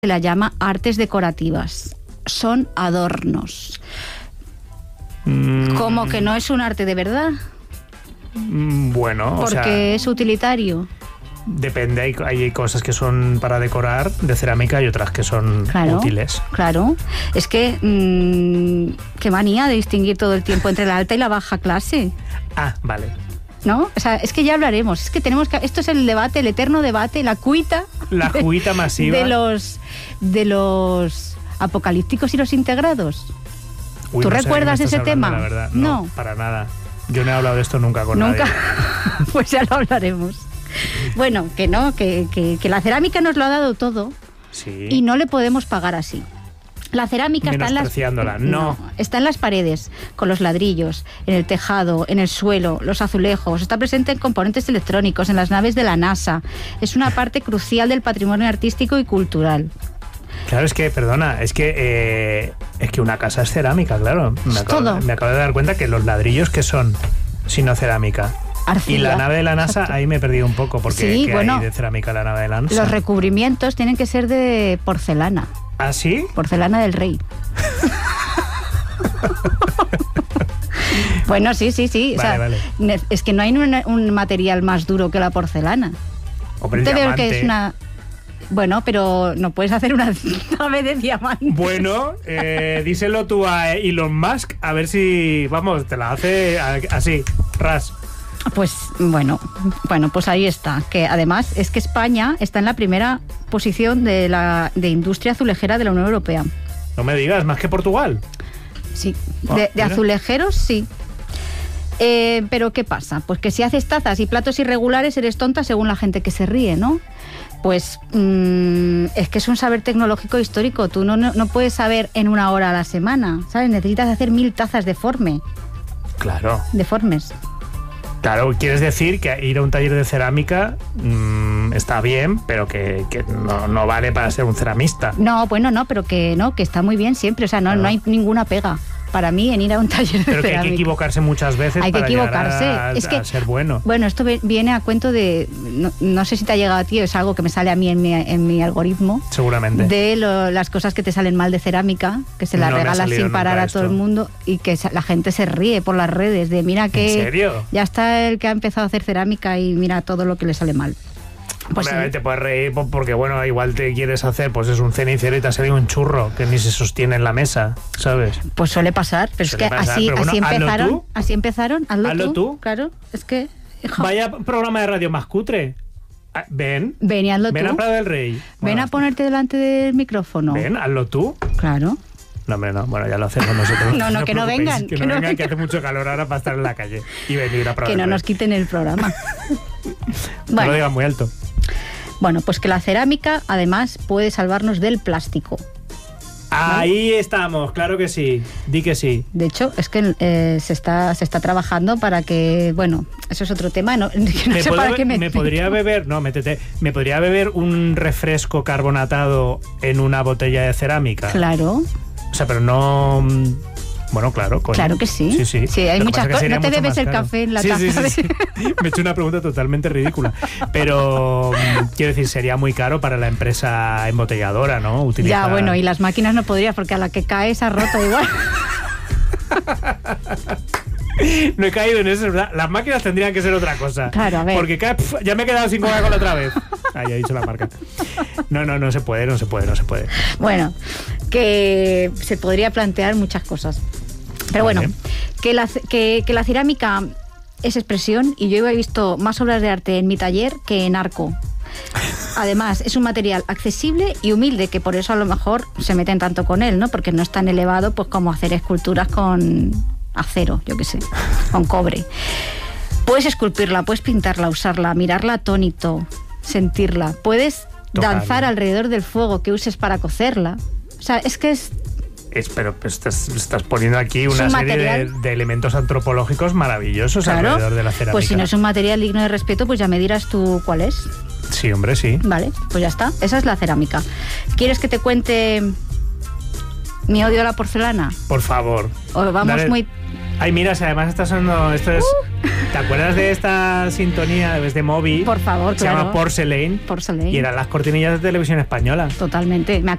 se la llama artes decorativas. Son adornos. Como que no es un arte de verdad. Bueno, porque es utilitario. Depende, hay cosas que son para decorar de cerámica y otras que son útiles. Claro, es que qué manía de distinguir todo el tiempo entre la alta y la baja clase. Ah, vale. ¿No? O sea, es que ya hablaremos. Es que tenemos que... Esto es el debate, el eterno debate, la cuita... La cuita masiva. De los apocalípticos y los integrados. Uy, ¿Tú no recuerdas ese tema? La verdad. No, para nada. Yo no he hablado de esto nunca con nadie. Pues ya lo hablaremos. Bueno, que no, que la cerámica nos lo ha dado todo. Sí. Y no le podemos pagar así. La cerámica está en las paredes, con los ladrillos, en el tejado, en el suelo, los azulejos. Está presente en componentes electrónicos, en las naves de la NASA. Es una parte crucial del patrimonio artístico y cultural. Claro, es que una casa es cerámica, claro. Me acabo de dar cuenta que los ladrillos que son, sino cerámica. Arcilla. Y la nave de la NASA, ahí me he perdido un poco, porque sí, ¿qué hay de cerámica la nave de la NASA? Los recubrimientos tienen que ser de porcelana. ¿Ah, sí? Porcelana del rey. Bueno, sí. Vale. Es que no hay un material más duro que la porcelana. Hombre, te veo que es una... Bueno, pero no puedes hacer una nave de diamante. Bueno, díselo tú a Elon Musk, a ver si, vamos, te la hace así, ras. Pues bueno, pues ahí está. Que además es que España está en la primera posición de industria azulejera de la Unión Europea. No me digas, ¿más que Portugal? Sí, de azulejeros sí. Pero ¿qué pasa? Pues que si haces tazas y platos irregulares eres tonta según la gente que se ríe, ¿no? Pues es que es un saber tecnológico histórico. Tú no puedes saber en una hora a la semana, ¿sabes? Necesitas hacer 1000 tazas deformes. Claro. Deformes. Claro, quieres decir que ir a un taller de cerámica está bien, pero que no vale para ser un ceramista. No, bueno, no, pero que está muy bien siempre. O sea, no hay ninguna pega para mí en ir a un taller de cerámica. Pero que hay que equivocarse muchas veces para llegar a ser bueno. Bueno, esto viene a cuento de... No sé si te ha llegado a ti, es algo que me sale a mí en mi algoritmo. Seguramente. De las cosas que te salen mal de cerámica, que se las regalas sin parar a todo el mundo y que la gente se ríe por las redes de mira que... ¿En serio? Ya está el que ha empezado a hacer cerámica y mira todo lo que le sale mal. Pues sí. Te puedes reír porque, bueno, igual te quieres hacer, pues es un cenicero y te ha salido un churro que ni se sostiene en la mesa, ¿sabes? Pues suele pasar, pero es que así empezaron. Hazlo tú. Claro, es que... Hijo. Vaya programa de radio más cutre. Ven y hazlo tú. Ven a Prado del Rey. Ven a ponerte delante del micrófono. Ven, hazlo tú. Claro. No, hombre, no. Bueno, ya lo hacemos nosotros. No, que no vengan. Que no vengan, que hace mucho calor ahora para estar en la calle y venir a Prado Que no nos quiten el programa. No lo digan muy alto. Bueno, pues que la cerámica, además, puede salvarnos del plástico. Ahí estamos, claro que sí. Di que sí. De hecho, es que se está trabajando para que... Bueno, eso es otro tema. No sé para qué me podría beber... No, métete. ¿Me podría beber un refresco carbonatado en una botella de cerámica? Claro. O sea, pero no... Bueno, claro. Claro que sí. Sí, hay muchas cosas. No te bebes el café en la taza. Sí. Me he hecho una pregunta totalmente ridícula. Pero, quiero decir, sería muy caro para la empresa embotelladora, ¿no? Ya, bueno, y las máquinas no podrías, porque a la que cae se ha roto igual. No he caído en eso, ¿verdad? Las máquinas tendrían que ser otra cosa. Claro, a ver. Porque ya me he quedado sin Coca-Cola otra vez. Ya he dicho la marca. No se puede. Bueno, que se podría plantear muchas cosas. Pero bueno, que la cerámica es expresión y yo he visto más obras de arte en mi taller que en Arco. Además, es un material accesible y humilde, que por eso a lo mejor se meten tanto con él, ¿no? Porque no es tan elevado pues como hacer esculturas con acero, yo qué sé, con cobre. Puedes esculpirla, puedes pintarla, usarla, mirarla atónito, sentirla. Puedes danzar alrededor del fuego que uses para cocerla. O sea, es que pero estás poniendo aquí una serie de elementos antropológicos maravillosos alrededor de la cerámica. Pues si no es un material digno de respeto, pues ya me dirás tú cuál es. Sí, hombre, sí. Vale, pues ya está. Esa es la cerámica. ¿Quieres que te cuente mi odio a la porcelana? Por favor. O vamos muy... Ay, mira, si además está sonando... Esto es... ¿Te acuerdas de esta sintonía de Moby? Por favor, Se llama Porcelain. Porcelain. Y eran las cortinillas de televisión española. Totalmente. Me